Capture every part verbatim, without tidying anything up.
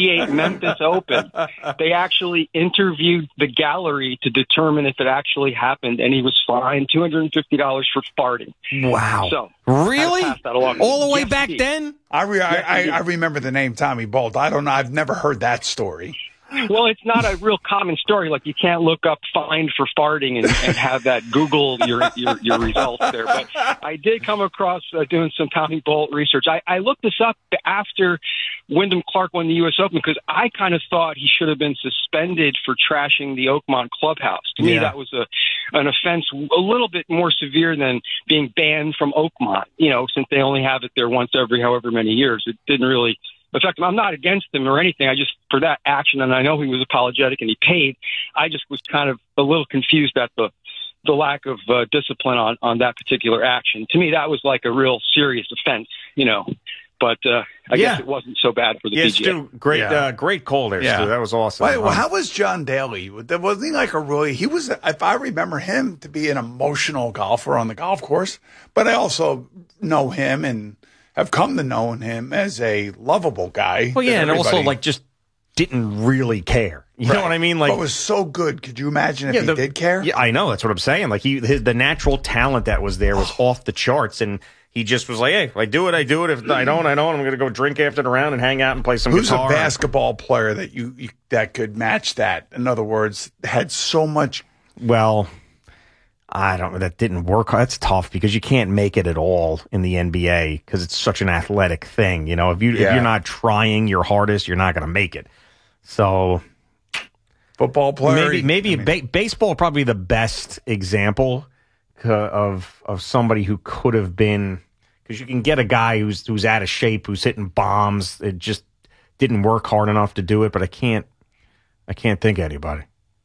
fifty-eight Memphis Open, they actually interviewed the gallery to determine if it actually happened, and he was fined two hundred fifty dollars for farting. Wow. So, really? All the way yes, back he, then? I, re- yes, I, I, I remember the name Tommy Bolt. I don't know. I've never heard that story. Well, it's not a real common story. Like, you can't look up fined for farting and, and have that Google your, your your results there. But I did come across uh, doing some Tommy Bolt research. I, I looked this up after Wyndham Clark won the U S Open because I kind of thought he should have been suspended for trashing the Oakmont clubhouse. To me, Yeah. that was a an offense a little bit more severe than being banned from Oakmont, you know, since they only have it there once every however many years. It didn't really affect him. I'm not against him or anything. I just, for that action, and I know he was apologetic and he paid, I just was kind of a little confused at the the lack of uh, discipline on, on that particular action. To me, that was like a real serious offense, you know. But uh, I Yeah. guess it wasn't so bad for the Yeah, P G A. Stu, great, Yeah. uh, great call there, Yeah. Stu. That was awesome. Wait, well, Um, how was John Daly? Wasn't he like a really, he was, if I remember him to be an emotional golfer on the golf course, but I also know him and have come to know him as a lovable guy. Well, yeah, that and also, everybody- like, just didn't really care. You know Right. what I mean? Like, but was so good. Could you imagine if yeah, he the- did care? Yeah, I know. That's what I'm saying. Like, he, his, the natural talent that was there was off the charts, and he just was like, hey, if I do it, I do it. If I don't, I don't. I'm going to go drink after the round and hang out and play some Who's guitar. a basketball player that you, you that could match that? In other words, had so much. Well, I don't know. That didn't work. That's tough because you can't make it at all in the N B A because it's such an athletic thing. You know, if you Yeah. if you're not trying your hardest, you're not going to make it. So Football player, maybe maybe I mean- ba- baseball probably the best example uh, of of somebody who could have been, because you can get a guy who's who's out of shape, who's hitting bombs. It just didn't work hard enough to do it. But I can't I can't think of anybody.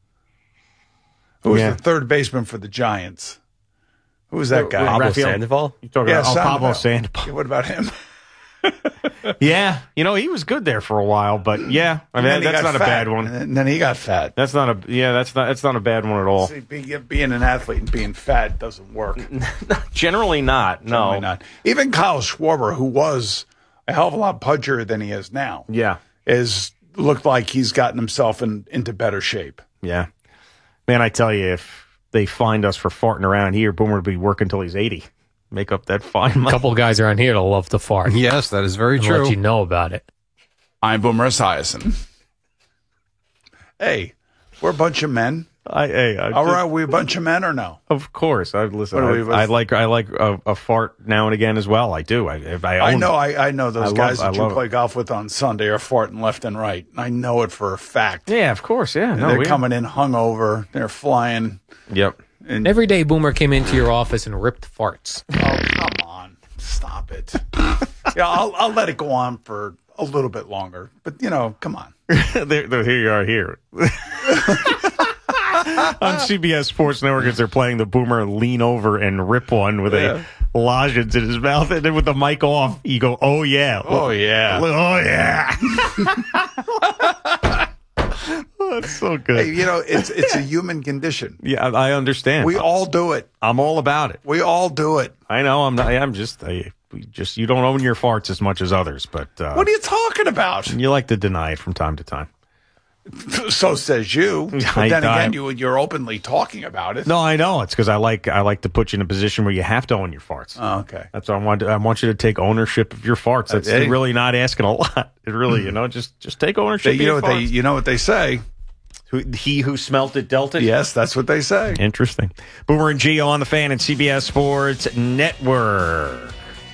Who was Yeah. the third baseman for the Giants? Who was that guy? Pablo Rafael Sand- Sandoval? You talking Yeah, about oh, Pablo Sandoval. Sandoval? Yeah, what about him? Yeah, you know, he was good there for a while, but yeah, I mean, And then he that's got not a fat. bad one. And then he got fat. That's not a yeah, that's not that's not a bad one at all. See, being, being an athlete and being fat doesn't work. Generally not. No, Generally not. Even Kyle Schwarber, who was a hell of a lot pudgier than he is now, Yeah, is looked like he's gotten himself in, into better shape. yeah, man. I tell you, if they find us for farting around here, Boomer will be working till he's eighty. Make up that fine A money. couple guys around here that love to fart. Yes, that is very I'll true. let you know about it. I'm Boomer Esiason. Hey, we're a bunch of men. I, hey, I All just- right, we a bunch of men or no? Of course, I listen. What do we- I, I like I like a, a fart now and again as well. I do. I if I, I own know, it. I, I know those I love- guys I that you love play it. golf with on Sunday are farting left and right. I know it for a fact. Yeah, of course. Yeah, no, They're we- coming in hungover. They're flying. Yep. And Every day, Boomer came into your office and ripped farts. oh, come on, stop it. Yeah, I'll, I'll let it go on for a little bit longer, but you know, come on. there, there, here you are here. On C B S Sports Network, as they're playing the Boomer lean over and rip one with Yeah. a lozenge in his mouth, and then with the mic off, you go, "Oh yeah, Oh yeah. oh yeah." Oh, that's so good. Hey, you know, it's it's a human condition. Yeah, I I understand. We all do it. I'm all about it. We all do it. I know. I'm not. I'm just. I, we just you don't own your farts as much as others, but uh, What are you talking about? you like to deny it from time to time. So says you. But I- then I- again, you you're openly talking about it. No, I know. It's because I like I like to put you in a position where you have to own your farts. Oh, okay. That's what I want. To, I want you to take ownership of your farts. That's Hey. really not asking a lot. It really, you know, just just take ownership. They, you know of what your they farts. you know what they say. Who, he who smelt it dealt it. Yes, that's what they say. Interesting. Boomer and Gio on the Fan and C B S Sports Network.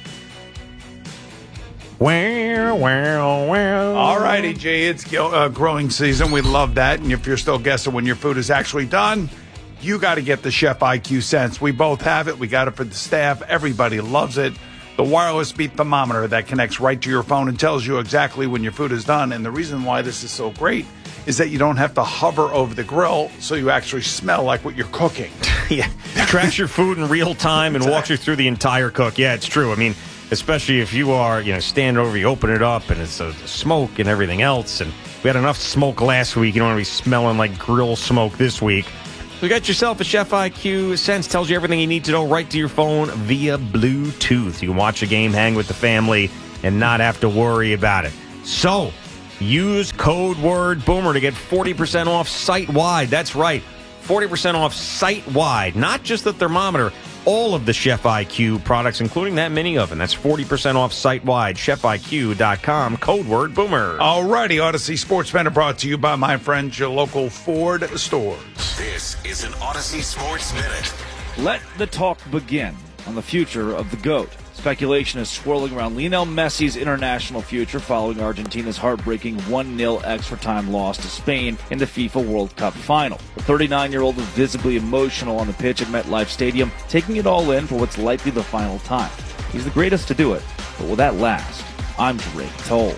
Wow, wow, wow. All righty, G. It's uh, growing season. We love that. And if you're still guessing when your food is actually done, you got to get the Chef I Q Sense. We both have it. We got it for the staff. Everybody loves it. The wireless beat thermometer that connects right to your phone and tells you exactly when your food is done. And the reason why this is so great is that you don't have to hover over the grill, so you actually smell like what you're cooking. Yeah, tracks your food in real time and walks you through the entire cook. Yeah, it's true. I mean, especially if you are, you know, stand over, you open it up, and it's uh, smoke and everything else. And we had enough smoke last week. You don't want to be smelling like grill smoke this week. So you got yourself a Chef I Q Sense. Tells you everything you need to know right to your phone via Bluetooth. You can watch a game, hang with the family, and not have to worry about it. So Use code word Boomer to get forty percent off site-wide. That's right, forty percent off site-wide. Not just the thermometer, all of the Chef I Q products, including that mini oven. That's forty percent off site-wide, chef I Q dot com, code word Boomer. Alrighty, Odyssey Sports Center brought to you by my friends, your local Ford stores. This is an Odyssey Sports Minute. Let the talk begin on the future of the GOAT. Speculation is swirling around Lionel Messi's international future following Argentina's heartbreaking one nil extra time loss to Spain in the FIFA World Cup final. The thirty-nine-year-old was visibly emotional on the pitch at MetLife Stadium, taking it all in for what's likely the final time. He's the greatest to do it, but will that last? I'm Drake Toll.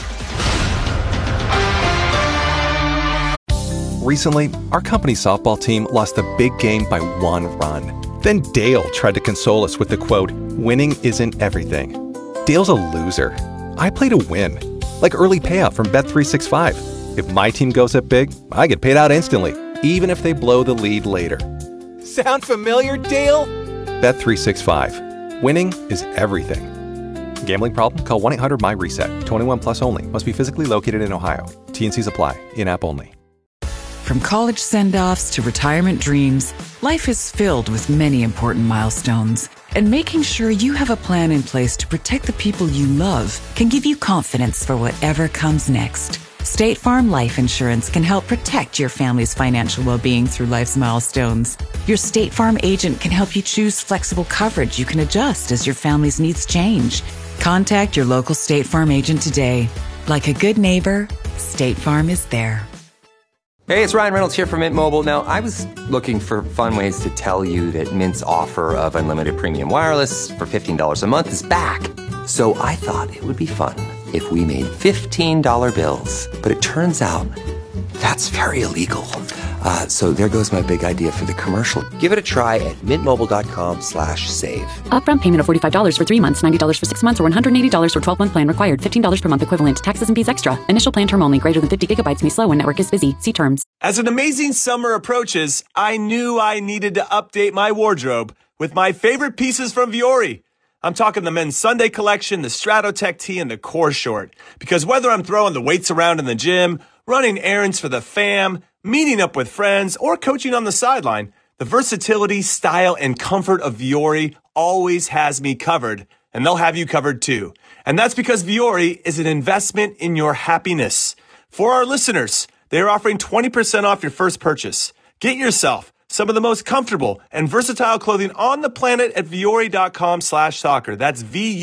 Recently, our company's softball team lost a big game by one run. Then Dale tried to console us with the quote, "Winning isn't everything." Dale's a loser. I play to win. Like early payout from Bet three sixty-five. If my team goes up big, I get paid out instantly, even if they blow the lead later. Sound familiar, Dale? Bet three sixty-five. Winning is everything. Gambling problem? Call one eight hundred M Y reset. twenty-one plus only. Must be physically located in Ohio. T and Cs apply. In-app only. From college send-offs to retirement dreams, life is filled with many important milestones. And making sure you have a plan in place to protect the people you love can give you confidence for whatever comes next. State Farm Life Insurance can help protect your family's financial well-being through life's milestones. Your State Farm agent can help you choose flexible coverage you can adjust as your family's needs change. Contact your local State Farm agent today. Like a good neighbor, State Farm is there. Hey, it's Ryan Reynolds here from Mint Mobile. Now, I was looking for fun ways to tell you that Mint's offer of unlimited premium wireless for fifteen dollars a month is back. So I thought it would be fun if we made fifteen dollar bills. But it turns out that's very illegal. Uh, so there goes my big idea for the commercial. Give it a try at mintmobile.com slash save. Upfront payment of forty-five dollars for three months, ninety dollars for six months, or one hundred eighty dollars for twelve-month plan required. fifteen dollars per month equivalent. Taxes and fees extra. Initial plan term only. Greater than fifty gigabytes may slow when network is busy. See terms. As an amazing summer approaches, I knew I needed to update my wardrobe with my favorite pieces from Vuori. I'm talking the men's Sunday collection, the Stratotech tee, and the core short. Because whether I'm throwing the weights around in the gym, running errands for the fam, meeting up with friends, or coaching on the sideline, the versatility, style, and comfort of Vuori always has me covered, and they'll have you covered too. And that's because Vuori is an investment in your happiness. For our listeners, they are offering twenty percent off your first purchase. Get yourself some of the most comfortable and versatile clothing on the planet at Vuori.com slash soccer. That's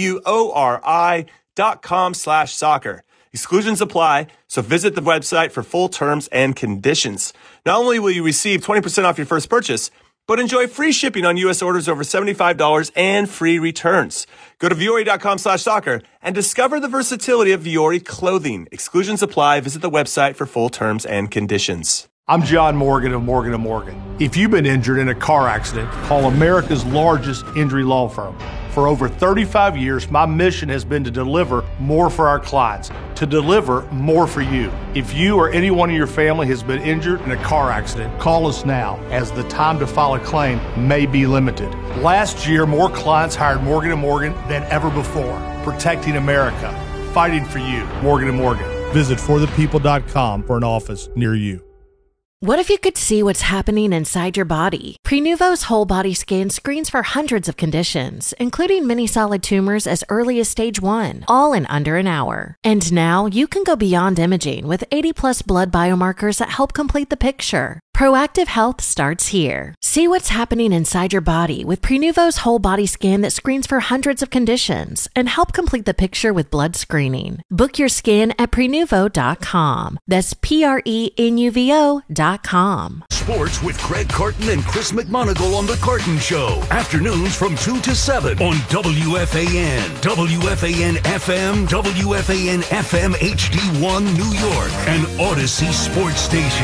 V-U-O-R-I dot com slash soccer. Exclusions apply, so visit the website for full terms and conditions. Not only will you receive twenty percent off your first purchase, but enjoy free shipping on U S orders over seventy-five dollars and free returns. Go to Vuori.com slash soccer and discover the versatility of Vuori clothing. Exclusions apply. Visit the website for full terms and conditions. I'm John Morgan of Morgan and Morgan. If you've been injured in a car accident, call America's largest injury law firm. For over thirty-five years, my mission has been to deliver more for our clients, to deliver more for you. If you or anyone in your family has been injured in a car accident, call us now, as the time to file a claim may be limited. Last year, more clients hired Morgan and Morgan than ever before, protecting America, fighting for you. Morgan and Morgan. Visit for the people dot com for an office near you. What if you could see what's happening inside your body? Prenuvo's whole body scan screens for hundreds of conditions, including many solid tumors as early as stage one, all in under an hour. And now you can go beyond imaging with eighty plus blood biomarkers that help complete the picture. Proactive health starts here. See what's happening inside your body with Prenuvo's whole body scan that screens for hundreds of conditions and help complete the picture with blood screening. Book your scan at Prenuvo dot com. That's P R E N U V O dot com. Sports with Greg Carton and Chris McMonagle on The Carton Show. Afternoons from two to seven on W F A N, W F A N F M, W F A N F M H D one New York, and Odyssey Sports Station.